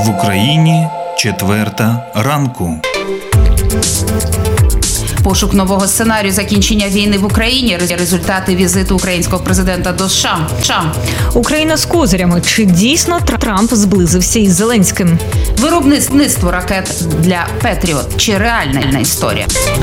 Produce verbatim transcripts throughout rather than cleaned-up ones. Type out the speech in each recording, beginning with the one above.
В Україні четверта ранку. Пошук нового сценарію закінчення війни в Україні. Результати візиту українського президента до США. США. Україна з козирями. Чи дійсно Трамп зблизився із Зеленським? Виробництво ракет для Петріот. Чи реальна історія?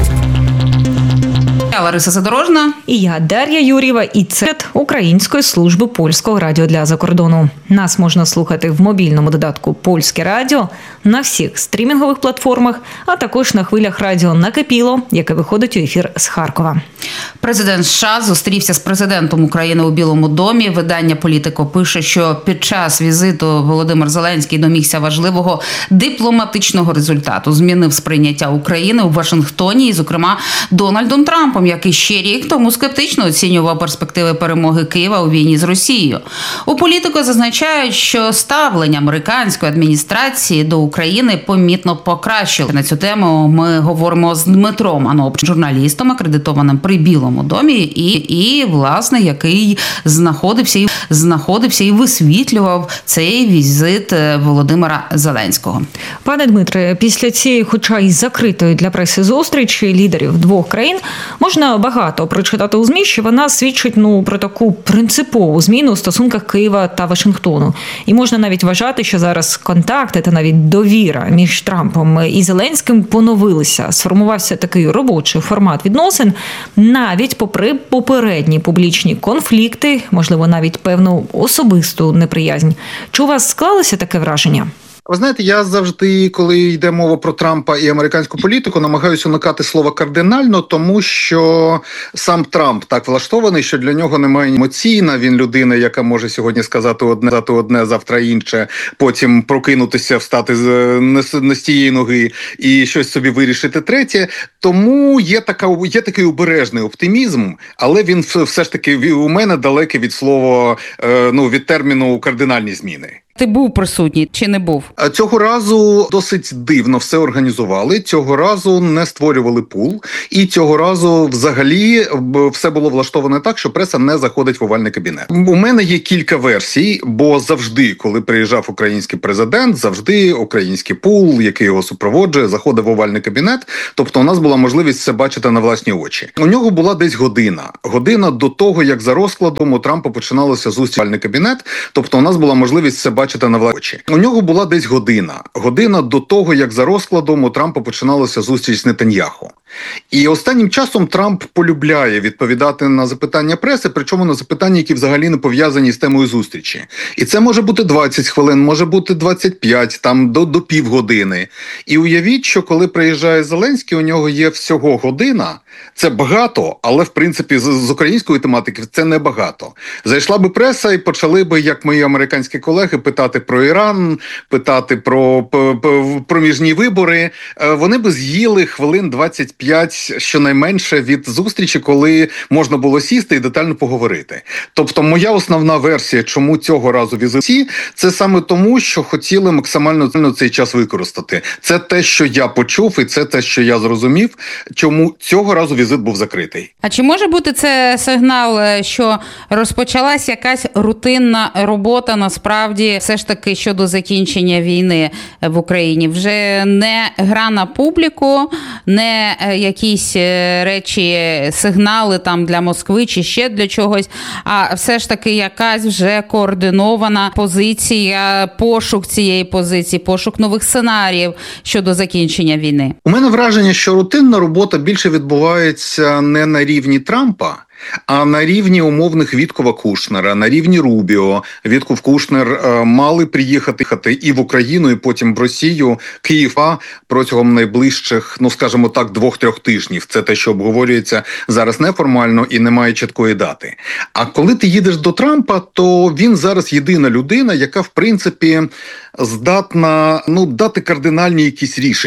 Я Лариса Задорожна. І я Дар'я Юр'єва. І це Української служби Польського радіо для закордону. Нас можна слухати в мобільному додатку «Польське радіо», на всіх стрімінгових платформах, а також на хвилях радіо «Накипіло», яке виходить у ефір з Харкова. Президент США зустрівся з президентом України у Білому домі. Видання «Політико» пише, що під час візиту Володимир Зеленський домігся важливого дипломатичного результату. Змінив сприйняття України у Вашингтоні і, зокрема, Дональдом Трампом, який ще рік тому скептично оцінював перспективи перемоги Києва у війні з Росією. У «Політико» зазначають, що ставлення американської адміністрації до України помітно покращило. На цю тему ми говоримо з Дмитром Анопченком, журналістом, акредитованим при Білому домі, і, і власне, який знаходився і, знаходився і висвітлював цей візит Володимира Зеленського. Пане Дмитре, після цієї, хоча й закритої для преси зустрічі лідерів двох країн, можна багато прочитати у ЗМІ, що вона свідчить ну, про таку принципову зміну у стосунках Києва та Вашингтону. І можна навіть вважати, що зараз контакти та навіть довіра між Трампом і Зеленським поновилися. Сформувався такий робочий формат відносин, навіть попри попередні публічні конфлікти, можливо, навіть певну особисту неприязнь. Чи у вас склалося таке враження? Ви знаєте, я завжди, коли йде мова про Трампа і американську політику, намагаюся уникати слова «кардинально», тому що сам Трамп так влаштований, що для нього немає емоційна. Він людина, яка може сьогодні сказати одне, сказати одне, завтра інше, потім прокинутися, встати з, не, не з тієї ноги і щось собі вирішити третє. Тому є, така, є такий обережний оптимізм, але він все ж таки у мене далекий від слова, ну, від терміну «кардинальні зміни». Ти був присутній чи не був? Цього разу досить дивно все організували, цього разу не створювали пул, і цього разу взагалі все було влаштоване так, що преса не заходить в овальний кабінет. У мене є кілька версій, бо завжди, коли приїжджав український президент, завжди український пул, який його супроводжує, заходив в овальний кабінет, тобто у нас була можливість це бачити на власні очі. У нього була десь година. Година до того, як за розкладом у Трампа починалася зустріч в овальний кабінет, тобто у нас була можливість це бачити бачите на власні очі. У нього була десь година. Година до того, як за розкладом у Трампа починалася зустріч з Нетаньяху. І останнім часом Трамп полюбляє відповідати на запитання преси, причому на запитання, які взагалі не пов'язані з темою зустрічі. І це може бути двадцять хвилин, може бути двадцять п'ять, там до, до півгодини. І уявіть, що коли приїжджає Зеленський, у нього є всього година. Це багато, але в принципі з, з української тематики це не багато. Зайшла би преса і почали би, як мої американські колеги, питати про Іран, питати про проміжні вибори. Вони би з'їли хвилин двадцять п'ять щонайменше від зустрічі, коли можна було сісти і детально поговорити. Тобто моя основна версія, чому цього разу візиті, це саме тому, що хотіли максимально цей час використати. Це те, що я почув, і це те, що я зрозумів, чому цього разу візит був закритий. А чи може бути це сигнал, що розпочалась якась рутинна робота, насправді, все ж таки, щодо закінчення війни в Україні? Вже не гра на публіку, не якісь речі, сигнали там для Москви чи ще для чогось, а все ж таки якась вже координована позиція, пошук цієї позиції, пошук нових сценаріїв щодо закінчення війни? У мене враження, що рутинна робота більше відбувається не на рівні Трампа, а на рівні умовних Віткова Кушнера, на рівні Рубіо. Вітков Кушнер е, мали приїхати і в Україну, і потім в Росію, Києва протягом найближчих, ну скажімо так, двох-трьох тижнів. Це те, що обговорюється зараз неформально і немає чіткої дати. А коли ти їдеш до Трампа, то він зараз єдина людина, яка в принципі здатна ну, дати кардинальні якісь рішення.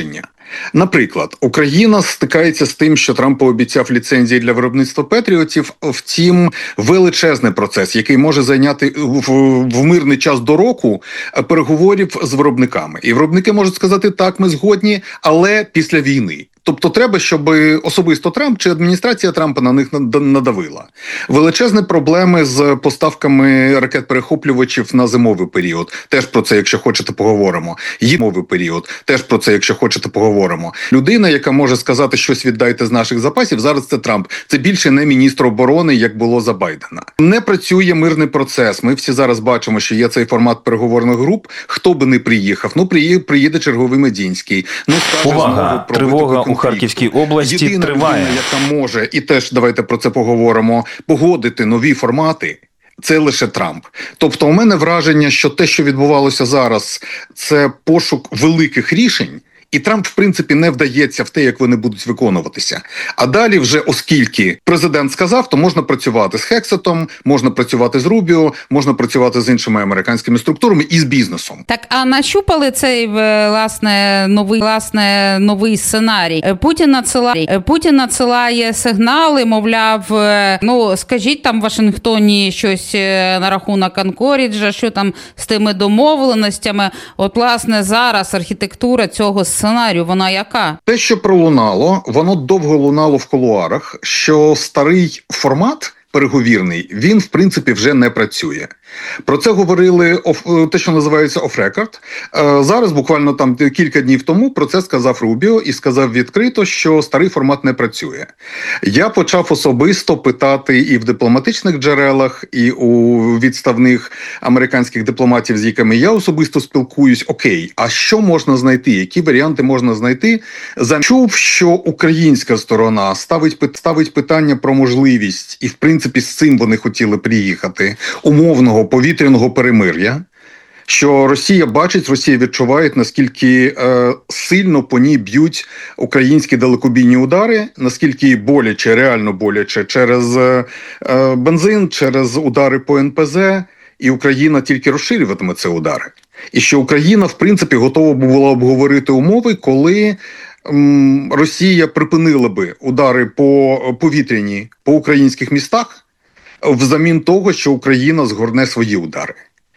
Наприклад, Україна стикається з тим, що Трамп пообіцяв ліцензії для виробництва патріотів. Втім, величезний процес, який може зайняти в, в мирний час до року переговорів з виробниками. І виробники можуть сказати, так, ми згодні, але після війни. Тобто треба, щоб особисто Трамп чи адміністрація Трампа на них надавила. Величезні проблеми з поставками ракет-перехоплювачів на зимовий період. Теж про це, якщо хочете, поговоримо. Зимовий період. Теж про це, якщо хочете, поговоримо. Людина, яка може сказати, щось віддайте з наших запасів, зараз це Трамп. Це більше не міністр оборони, як було за Байдена. Не працює мирний процес. Ми всі зараз бачимо, що є цей формат переговорних груп. Хто би не приїхав? Ну, приїде, приїде черговий Медінський. Ну, скаже, увага, тривога у Харківській області Єдина триває. людина, яка може, і теж давайте про це поговоримо, погодити нові формати, це лише Трамп. Тобто у мене враження, що те, що відбувалося зараз, це пошук великих рішень, і Трамп, в принципі, не вдається в те, як вони будуть виконуватися. А далі вже, оскільки президент сказав, то можна працювати з Хексетом, можна працювати з Рубіо, можна працювати з іншими американськими структурами і з бізнесом. Так, а нащупали цей власне новий власне новий сценарій? Путін надсилає Путін надсилає сигнали, мовляв, ну скажіть там в Вашингтоні щось на рахунок Анкоріджа, що там з тими домовленостями. От власне зараз архітектура цього сценарію, вона яка? Те, що пролунало, воно довго лунало в кулуарах, що старий формат переговірний, він, в принципі, вже не працює. Про це говорили, те, що називається off-record. Зараз, буквально там кілька днів тому, про це сказав Рубіо і сказав відкрито, що старий формат не працює. Я почав особисто питати і в дипломатичних джерелах, і у відставних американських дипломатів, з якими я особисто спілкуюсь, окей, а що можна знайти, які варіанти можна знайти? Чув, що українська сторона ставить, ставить питання про можливість, і в принципі з цим вони хотіли приїхати, умовного повітряного перемир'я, що Росія бачить, Росія відчуває, наскільки е, сильно по ній б'ють українські далекобійні удари, наскільки боляче, реально боляче через е, бензин, через удари по ен пе зет, і Україна тільки розширюватиме ці удари. І що Україна, в принципі, готова була обговорити умови, коли м, Росія припинила би удари по повітряні по українських містах, взамін того, що Україна згорне свої удари.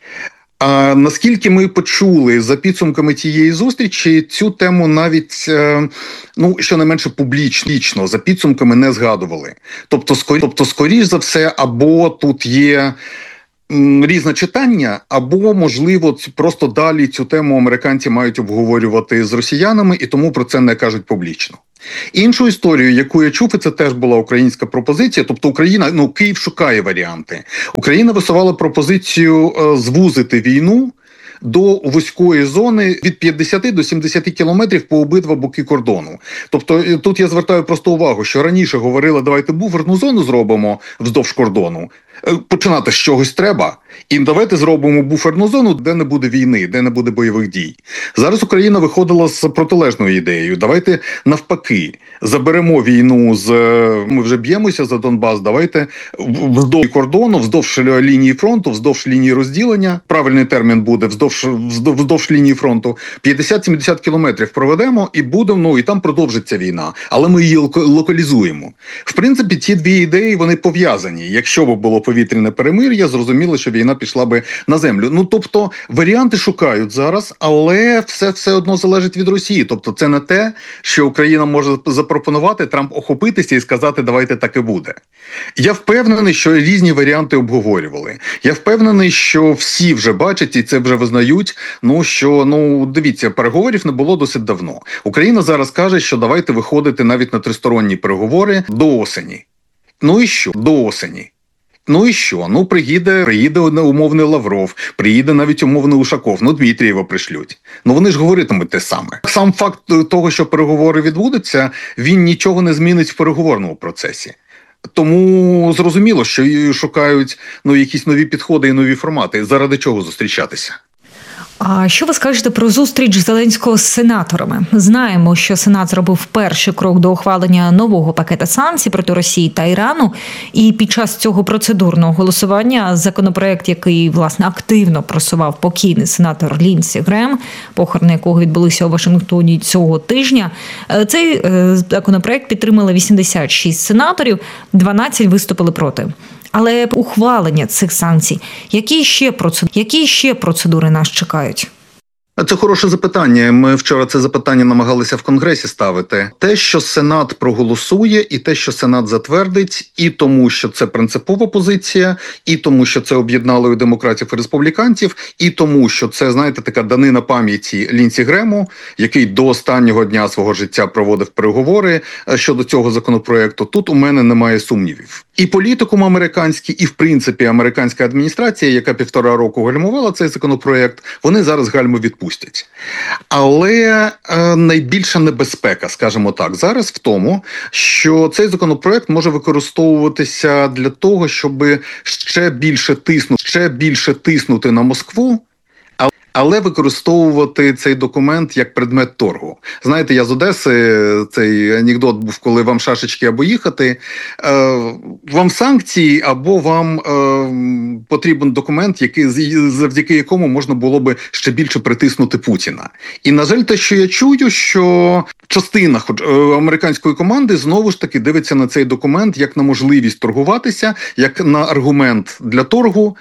А наскільки ми почули за підсумками тієї зустрічі, цю тему навіть, ну, щонайменше публічно, за підсумками не згадували. Тобто, скорі, тобто, скоріш за все, або тут є м, різне читання, або, можливо, просто далі цю тему американці мають обговорювати з росіянами, і тому про це не кажуть публічно. Іншу історію, яку я чув, і це теж була українська пропозиція, тобто Україна, ну, Київ шукає варіанти. Україна висувала пропозицію е, звузити війну до вузької зони від п'ятдесят до сімдесят кілометрів по обидва боки кордону. Тобто тут я звертаю просто увагу, що раніше говорили, давайте буферну зону зробимо вздовж кордону. Починати з чогось треба, і давайте зробимо буферну зону, де не буде війни, де не буде бойових дій. Зараз Україна виходила з протилежною ідеєю. Давайте навпаки заберемо війну з... Ми вже б'ємося за Донбас, давайте вздовж кордону, вздовж лінії фронту, вздовж лінії розділення. Правильний термін буде вздовж, вздовж, вздовж лінії фронту. п'ятдесят-сімдесят кілометрів проведемо і будемо, ну і там продовжиться війна. Але ми її локалізуємо. В принципі, ці дві ідеї, вони пов'язані. Якщо б було повітряне перемир'я, зрозуміло, що війна пішла би на землю. Ну, тобто, варіанти шукають зараз, але все все одно залежить від Росії. Тобто, це не те, що Україна може запропонувати, Трамп охопитися і сказати, давайте так і буде. Я впевнений, що різні варіанти обговорювали. Я впевнений, що всі вже бачать і це вже визнають, ну, що, ну, дивіться, переговорів не було досить давно. Україна зараз каже, що давайте виходити навіть на тристоронні переговори до осені. Ну і що? До осені. Ну і що? Ну, приїде, приїде умовний Лавров, приїде навіть умовний Ушаков, ну, Дмитрієва пришлють. Ну, вони ж говоритимуть те саме. Сам факт того, що переговори відбудуться, він нічого не змінить в переговорному процесі. Тому зрозуміло, що шукають, ну, якісь нові підходи і нові формати. Заради чого зустрічатися? А що ви скажете про зустріч Зеленського з сенаторами? Знаємо, що Сенат зробив перший крок до ухвалення нового пакета санкцій проти Росії та Ірану. І під час цього процедурного голосування законопроект, який, власне, активно просував покійний сенатор Лінсі Грем, похорони якого відбулися у Вашингтоні цього тижня, цей законопроект підтримали вісімдесят шість сенаторів, дванадцять виступили проти. Але ухвалення цих санкцій, які ще процедури, які ще процедури нас чекають? Це хороше запитання. Ми вчора це запитання намагалися в Конгресі ставити. Те, що Сенат проголосує, і те, що Сенат затвердить, і тому, що це принципова позиція, і тому, що це об'єднало і демократів, і республіканців, і тому, що це, знаєте, така данина пам'яті Лінсі Грему, який до останнього дня свого життя проводив переговори щодо цього законопроекту. Тут у мене немає сумнівів. І політикум американський, і в принципі американська адміністрація, яка півтора року гальмувала цей законопроект, вони зараз гальму відпустять. Але е, найбільша небезпека, скажімо так, зараз в тому, що цей законопроект може використовуватися для того, щоб ще більше тиснути, ще більше тиснути на Москву, але використовувати цей документ як предмет торгу. Знаєте, я з Одеси, цей анекдот був, коли вам шашечки або їхати, е, вам санкції або вам е, потрібен документ, який, завдяки якому можна було би ще більше притиснути Путіна. І, на жаль, те, що я чую, що частина хоч, е, американської команди знову ж таки дивиться на цей документ як на можливість торгуватися, як на аргумент для торгу.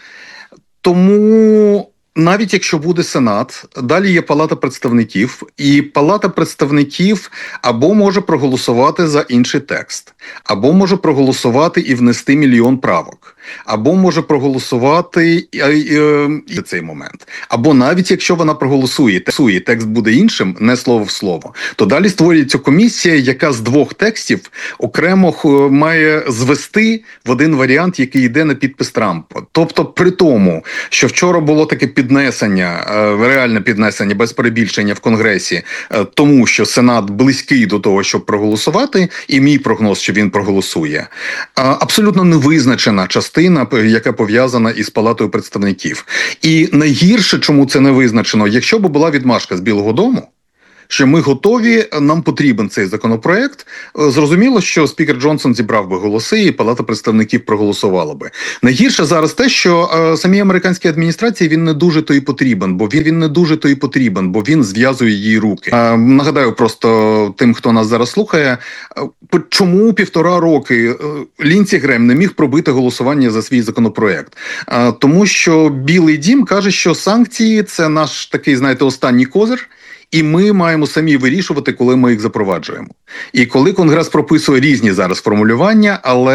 Тому навіть якщо буде Сенат, далі є Палата представників, і Палата представників або може проголосувати за інший текст, або може проголосувати і внести мільйон правок, або може проголосувати і, і, і цей момент. Або навіть якщо вона проголосує, текст буде іншим, не слово в слово, то далі створюється комісія, яка з двох текстів окремо має звести в один варіант, який йде на підпис Трампа. Тобто при тому, що вчора було таке піднесення, реальне піднесення без перебільшення в Конгресі, тому що Сенат близький до того, щоб проголосувати, і мій прогноз, що він проголосує, абсолютно невизначена частина, яка пов'язана із Палатою представників. І найгірше, чому це не визначено, якщо б була відмашка з Білого дому, що ми готові, нам потрібен цей законопроект. Зрозуміло, що спікер Джонсон зібрав би голоси, і Палата представників проголосувала би. Найгірше зараз те, що е, самій американській адміністрації він не дуже то і потрібен, бо він, він не дуже то і потрібен, бо він зв'язує її руки. Е, нагадаю просто тим, хто нас зараз слухає, е, чому півтора роки е, Лінсі Грем не міг пробити голосування за свій законопроект? Е, тому що Білий дім каже, що санкції – це наш такий, знаєте, останній козир, і ми маємо самі вирішувати, коли ми їх запроваджуємо. І коли Конгрес прописує різні зараз формулювання, але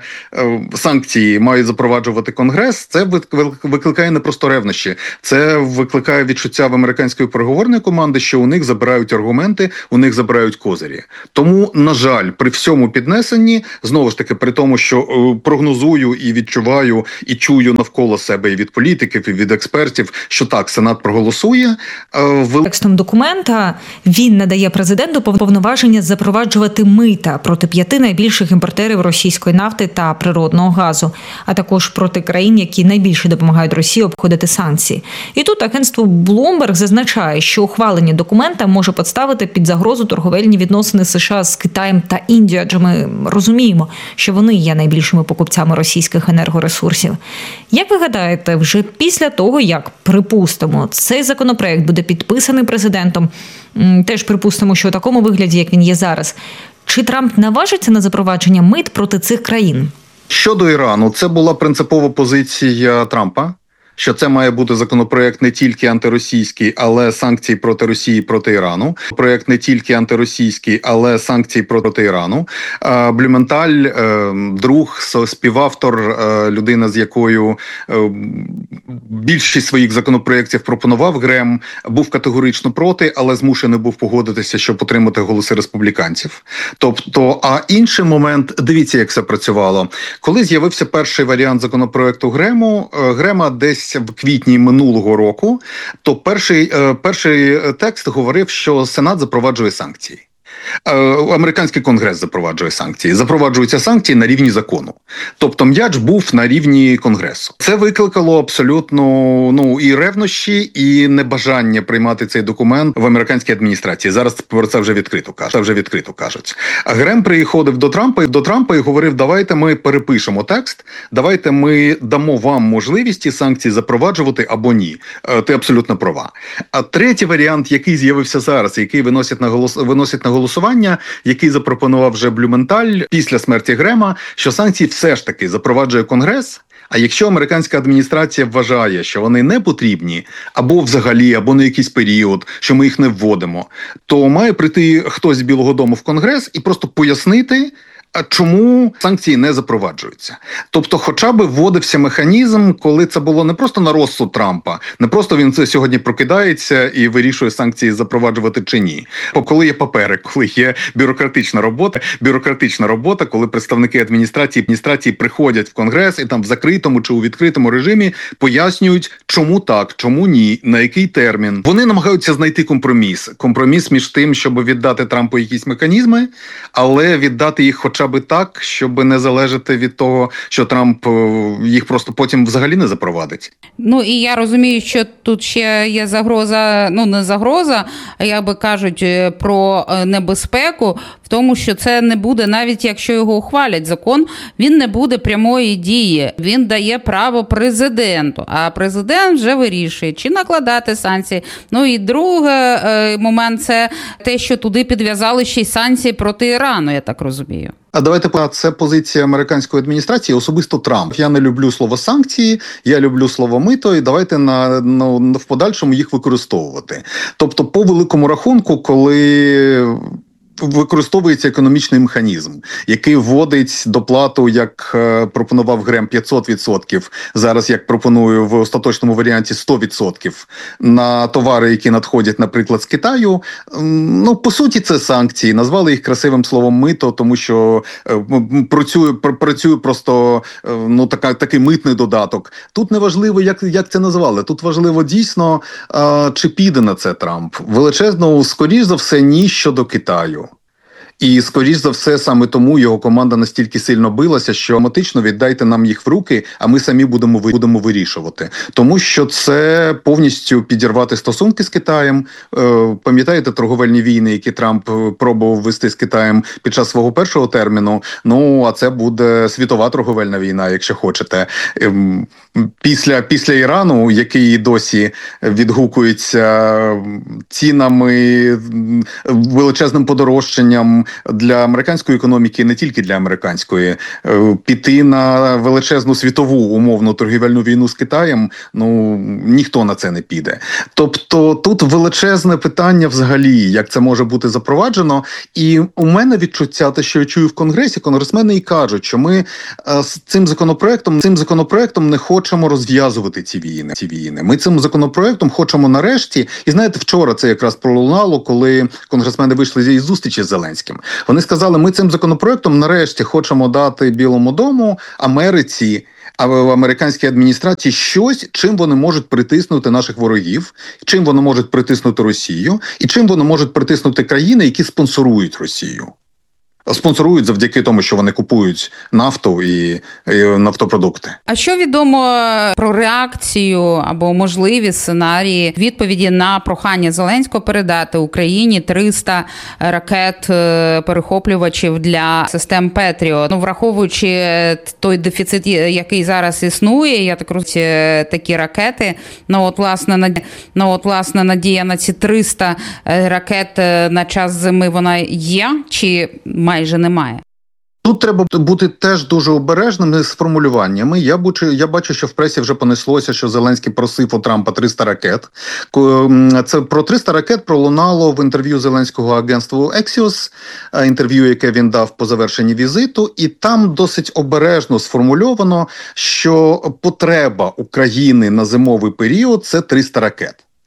е, санкції мають запроваджувати Конгрес, це викликає не просто ревнощі. Це викликає відчуття в американської переговорної команди, що у них забирають аргументи, у них забирають козирі. Тому, на жаль, при всьому піднесенні, знову ж таки, при тому, що е, прогнозую і відчуваю, і чую навколо себе і від політиків, і від експертів, що так, Сенат проголосує. Е, в... Текстом документа він надає президенту повноваження запроваджувати мита проти п'яти найбільших імпортерів російської нафти та природного газу, а також проти країн, які найбільше допомагають Росії обходити санкції. І тут агентство Bloomberg зазначає, що ухвалення документа може поставити під загрозу торговельні відносини США з Китаєм та Індією, адже ми розуміємо, що вони є найбільшими покупцями російських енергоресурсів. Як ви гадаєте, вже після того, як, припустимо, цей законопроект буде підписаний президентом, теж припустимо, що у такому вигляді, як він є зараз, чи Трамп наважиться на запровадження мит проти цих країн? Щодо Ірану, це була принципова позиція Трампа, що це має бути законопроект не тільки антиросійський, але санкції проти Росії, проти Ірану. Проект не тільки антиросійський, але санкції проти Ірану. Блюменталь, друг, співавтор, людина, з якою більшість своїх законопроєктів пропонував Грем, був категорично проти, але змушений був погодитися, щоб отримати голоси республіканців. Тобто, а інший момент, дивіться, як це працювало. Коли з'явився перший варіант законопроекту Грему, Грема десь в квітні минулого року, то перший, перший текст говорив, що Сенат запроваджує санкції. Американський конгрес запроваджує санкції. Запроваджуються санкції на рівні закону. Тобто м'яч був на рівні конгресу. Це викликало абсолютно ну і ревнощі, і небажання приймати цей документ в американській адміністрації. Зараз про це вже відкрито кажуть. Це вже відкрито кажуть. А Грем приходив до Трампа, до Трампа і говорив: давайте ми перепишемо текст, давайте ми дамо вам можливість ці санкції запроваджувати або ні. Ти абсолютно права. А третій варіант, який з'явився зараз, який виносять на голос виносять на голосування, який запропонував вже Блюменталь після смерті Грема, що санкції все ж таки запроваджує Конгрес. А якщо американська адміністрація вважає, що вони не потрібні, або взагалі, або на якийсь період, що ми їх не вводимо, то має прийти хтось з Білого дому в Конгрес і просто пояснити, а чому санкції не запроваджуються? Тобто хоча б вводився механізм, коли це було не просто на розсуд Трампа, не просто він це сьогодні прокидається і вирішує санкції запроваджувати чи ні. Бо коли є папери, коли є бюрократична робота, бюрократична робота, коли представники адміністрації, адміністрації приходять в Конгрес і там в закритому чи у відкритому режимі пояснюють, чому так, чому ні, на який термін. Вони намагаються знайти компроміс. Компроміс між тим, щоб віддати Трампу якісь механізми, але віддати їх хоча би так, щоб не залежати від того, що Трамп їх просто потім взагалі не запровадить. Ну і я розумію, що тут ще є загроза, ну не загроза, а як би кажуть, про небезпеку в тому, що це не буде, навіть якщо його ухвалять закон, він не буде прямої дії. Він дає право президенту, а президент вже вирішує, чи накладати санкції. Ну і другий момент – це те, що туди підв'язали ще й санкції проти Ірану, я так розумію. А давайте по це позиція американської адміністрації, особисто Трамп. Я не люблю слово санкції, я люблю слово мито, і давайте на, на в подальшому їх використовувати. Тобто, по великому рахунку, коли використовується економічний механізм, який вводить доплату, як е, пропонував Грем, п'ятсот відсотків, зараз, як пропоную в остаточному варіанті, сто відсотків на товари, які надходять, наприклад, з Китаю. Ну, по суті, це санкції. Назвали їх красивим словом мито, тому що е, працює, працює просто е, ну, така, такий митний додаток. Тут не важливо, як, як це назвали. Тут важливо дійсно, е, чи піде на це Трамп. Величезно, скоріш за все, ні щодо Китаю. І, скоріш за все, саме тому його команда настільки сильно билася, що автоматично віддайте нам їх в руки, а ми самі будемо, будемо вирішувати. Тому що це повністю підірвати стосунки з Китаєм. Е, пам'ятаєте торговельні війни, які Трамп пробував вести з Китаєм під час свого першого терміну? Ну, а це буде світова торговельна війна, якщо хочете. Е, після, після Ірану, який досі відгукується цінами, величезним подорожчанням для американської економіки, не тільки для американської, піти на величезну світову умовну торгівельну війну з Китаєм, ну, ніхто на це не піде. Тобто тут величезне питання взагалі, як це може бути запроваджено. І у мене відчуття, те, що я чую в Конгресі, конгресмени і кажуть, що ми з цим законопроектом, цим законопроектом не хочемо розв'язувати ці війни, ці війни. Ми цим законопроектом хочемо нарешті, і знаєте, вчора це якраз пролунало, коли конгресмени вийшли із зустрічі з Зеленським. Вони сказали, ми цим законопроектом нарешті хочемо дати Білому дому, Америці, а в американській адміністрації щось, чим вони можуть притиснути наших ворогів, чим вони можуть притиснути Росію, і чим вони можуть притиснути країни, які спонсорують Росію. Спонсорують завдяки тому, що вони купують нафту і, і нафтопродукти. А що відомо про реакцію або можливі сценарії відповіді на прохання Зеленського передати Україні триста ракет-перехоплювачів для систем Петріот? Ну, враховуючи той дефіцит, який зараз існує, я так розумію, такі ракети, ну от власне, ну, от, власне надія на ці триста ракет на час зими, вона є чи майже немає? Тут треба бути теж дуже обережними з формулюваннями. Я бачу, я бачу, що в пресі вже понеслося, що Зеленський просив у Трампа триста ракет. Це про триста ракет пролунало в інтерв'ю Зеленського агентству Axios, інтерв'ю, яке він дав по завершенні візиту, і там досить обережно сформульовано, що потреба України на зимовий період – це триста ракет.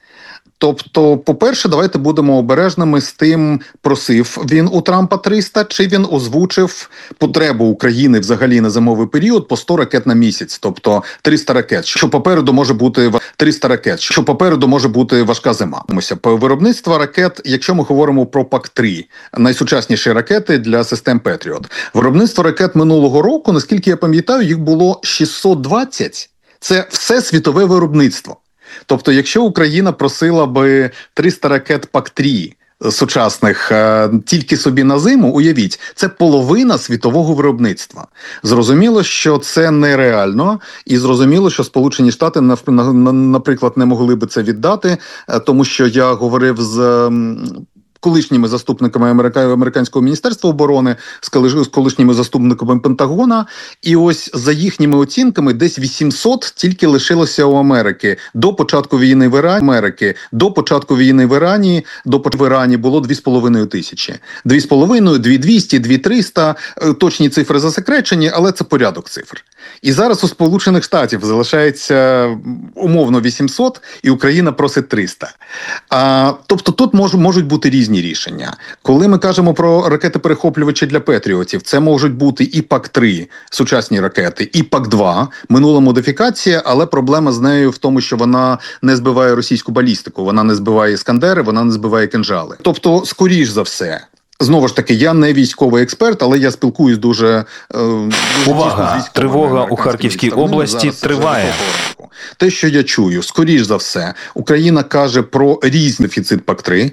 Тобто, по-перше, давайте будемо обережними з тим, просив він у Трампа триста, чи він озвучив потребу України взагалі на зимовий період по сто ракет на місяць, тобто триста ракет, що попереду може бути триста ракет, що попереду може бути важка зима. По виробництво ракет, якщо ми говоримо про пак три, найсучасніші ракети для систем Петріот. Виробництво ракет минулого року, наскільки я пам'ятаю, їх було шістсот двадцять. Це все світове виробництво. Тобто, якщо Україна просила би триста ракет пак три сучасних е, тільки собі на зиму, уявіть, це половина світового виробництва. Зрозуміло, що це нереально, і зрозуміло, що Сполучені Штати, наприклад, не могли би це віддати, е, тому що я говорив з е, колишніми заступниками Американського міністерства оборони, з колишніми заступниками Пентагона, і ось за їхніми оцінками десь вісімсот тільки лишилося у Америки до початку війни в Ірані. Америки до початку війни в Ірані, до в Ірані було дві з половиною тисячі. Дві з половиною, дві двісті, дві триста, точні цифри засекречені, але це порядок цифр. І зараз у Сполучених Штатів залишається умовно вісімсот, і Україна просить триста. А, тобто тут мож, можуть бути різні рішення. Коли ми кажемо про ракети-перехоплювачі для Петріотів, це можуть бути і пак три сучасні ракети, і пак два минула модифікація, але проблема з нею в тому, що вона не збиває російську балістику, вона не збиває іскандери, вона не збиває кинжали. Тобто, скоріш за все, знову ж таки, я не військовий експерт, але я спілкуюсь дуже, е, дуже Увага! Тривога у Харківській області триває. Те, що я чую, скоріш за все, Україна каже про різний дефіцит пак три,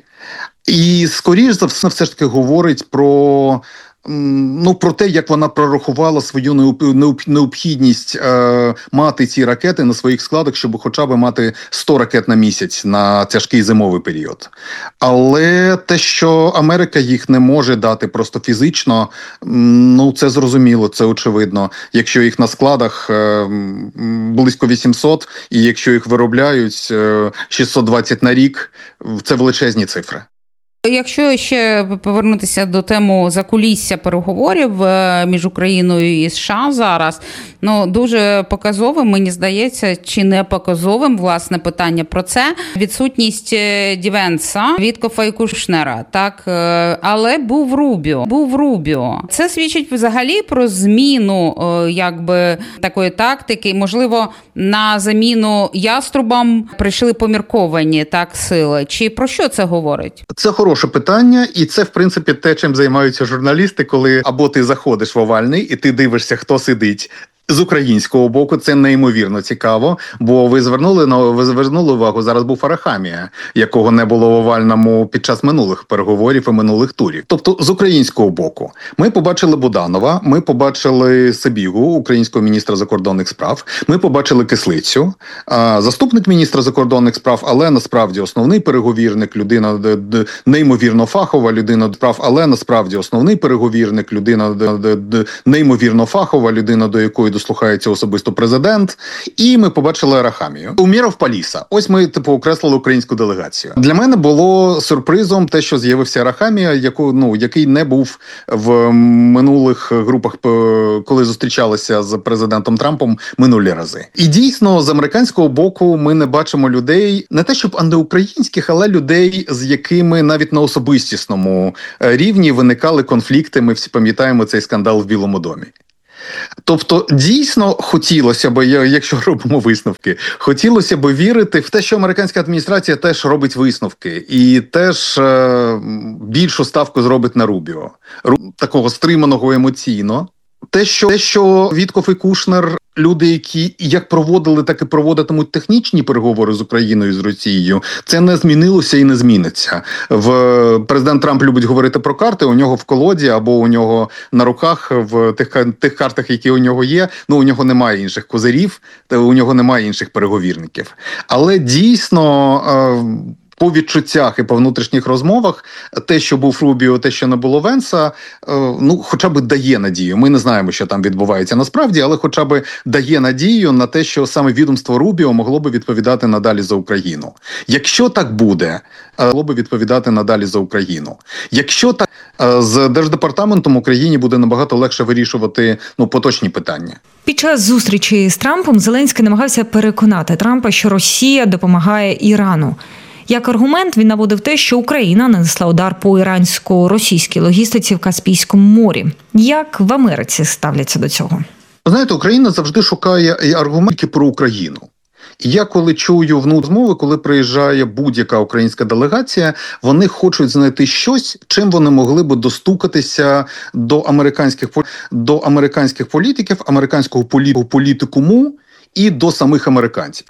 і скоріш за все все ж таки говорить про ну, про те, як вона прорахувала свою необхідність е, мати ці ракети на своїх складах, щоб хоча б мати сто ракет на місяць на тяжкий зимовий період. Але те, що Америка їх не може дати просто фізично, ну, це зрозуміло, це очевидно. Якщо їх на складах е, близько вісімсот, і якщо їх виробляють е, шістсот двадцять на рік, це величезні цифри. Якщо ще повернутися до теми закулісся переговорів між Україною і США зараз, ну, дуже показовим, мені здається, чи не показовим, власне, питання про це, відсутність Дівенса, Віткофа і Кушнера, так, але був Рубіо, був Рубіо. Це свідчить взагалі про зміну, якби, такої тактики, можливо, на заміну яструбам прийшли помірковані, так, сили. Чи про що це говорить? Це хороше питання, і це, в принципі, те, чим займаються журналісти, коли або ти заходиш в овальний, і ти дивишся, хто сидить. З українського боку це неймовірно цікаво, бо ви звернули на ви звернули увагу, зараз був Арахамія, якого не було в овальному під час минулих переговорів і минулих турів. Тобто з українського боку ми побачили Буданова, ми побачили Сибігу, українського міністра закордонних справ, ми побачили Кислицю, заступник міністра закордонних справ, але насправді основний переговірник, людина неймовірно фахова, людина справ, але насправді основний переговірник, людина неймовірно фахова, людина, до якої дослухається особисто президент, і ми побачили Арахамію. Уміров Паліса. Ось ми, типу, окреслили українську делегацію. Для мене було сюрпризом те, що з'явився Арахамія, яку, ну, який не був в минулих групах, коли зустрічалися з президентом Трампом минулі рази. І дійсно, з американського боку ми не бачимо людей, не те щоб антиукраїнських, але людей, з якими навіть на особистісному рівні виникали конфлікти. Ми всі пам'ятаємо цей скандал в Білому домі. Тобто, дійсно, хотілося б, якщо робимо висновки, хотілося б вірити в те, що американська адміністрація теж робить висновки і теж е, більшу ставку зробить на Рубіо. Такого стриманого емоційно. Те, що, те, що Віткоф і Кушнер, люди, які як проводили, так і проводитимуть технічні переговори з Україною і з Росією, це не змінилося і не зміниться. В президент Трамп любить говорити про карти, у нього в колоді або у нього на руках, в тих, тих картах, які у нього є, ну, у нього немає інших козирів, у нього немає інших переговірників. Але дійсно... Е, по відчуттях і по внутрішніх розмовах, те, що був Рубіо, те, що не було Венса, ну, хоча б дає надію. Ми не знаємо, що там відбувається насправді, але хоча б дає надію на те, що саме відомство Рубіо могло би відповідати надалі за Україну. Якщо так буде, могло би відповідати надалі за Україну. Якщо так, з Держдепартаментом Україні буде набагато легше вирішувати, ну, поточні питання. Під час зустрічі з Трампом Зеленський намагався переконати Трампа, що Росія допомагає Ірану. Як аргумент він наводив те, що Україна нанесла удар по ірансько-російській логістиці в Каспійському морі. Як в Америці ставляться до цього? Знаєте, Україна завжди шукає аргументи про Україну. І я коли чую в розмови, коли приїжджає будь-яка українська делегація, вони хочуть знайти щось, чим вони могли би достукатися до американських, до американських політиків, американського політикуму і до самих американців.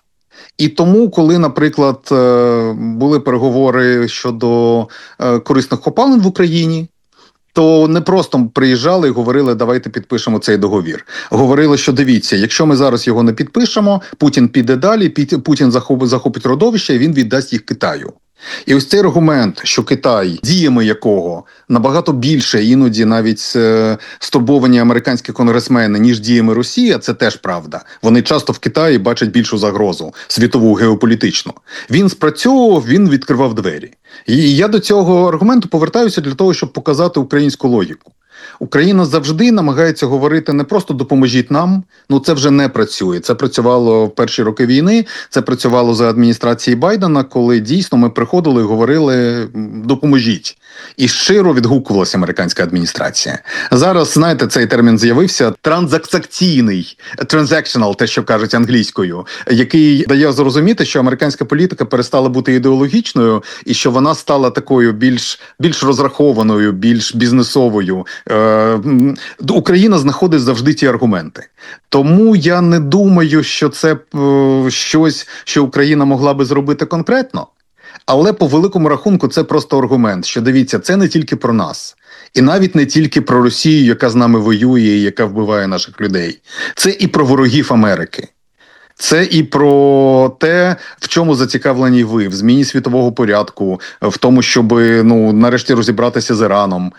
І тому, коли, наприклад, були переговори щодо корисних копалин в Україні, то не просто приїжджали і говорили, давайте підпишемо цей договір. Говорили, що дивіться, якщо ми зараз його не підпишемо, Путін піде далі, Путін захопить родовище і він віддасть їх Китаю. І ось цей аргумент, що Китай, діями якого набагато більше, іноді навіть е, стурбовані американські конгресмени, ніж діями Росії, це теж правда. Вони часто в Китаї бачать більшу загрозу, світову, геополітичну. Він спрацьовував, він відкривав двері. І я до цього аргументу повертаюся для того, щоб показати українську логіку. Україна завжди намагається говорити не просто «допоможіть нам», ну це вже не працює. Це працювало в перші роки війни, це працювало за адміністрації Байдена, коли дійсно ми приходили і говорили «допоможіть». І щиро відгукувалася американська адміністрація. Зараз, знаєте, цей термін з'явився транзакційний, transactional, те, що кажуть англійською, який дає зрозуміти, що американська політика перестала бути ідеологічною і що вона стала такою більш, більш розрахованою, більш бізнесовою. Е, Україна знаходить завжди ті аргументи. Тому я не думаю, що це е, щось, що Україна могла би зробити конкретно. Але по великому рахунку це просто аргумент, що дивіться, це не тільки про нас. І навіть не тільки про Росію, яка з нами воює і яка вбиває наших людей. Це і про ворогів Америки. Це і про те, в чому зацікавлені ви, в зміні світового порядку, в тому, щоб ну, нарешті розібратися з Іраном.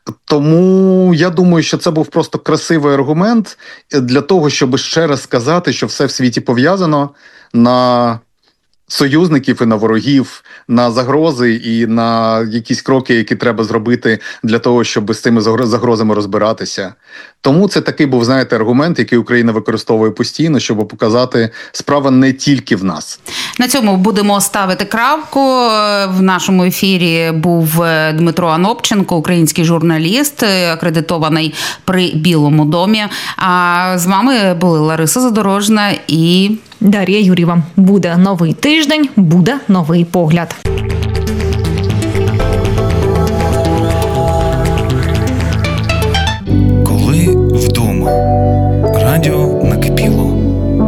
Тому я думаю, що це був просто красивий аргумент для того, щоб ще раз сказати, що все в світі пов'язано на союзників і на ворогів, на загрози і на якісь кроки, які треба зробити для того, щоб з цими загрозами розбиратися. Тому це такий був, знаєте, аргумент, який Україна використовує постійно, щоб показати, справа не тільки в нас. На цьому будемо ставити крапку. В нашому ефірі був Дмитро Анопченко, український журналіст, акредитований при Білому домі. А з вами були Лариса Задорожна і Дар'я Юрієва. Буде новий тиждень, буде новий погляд. Коли вдома. Радіо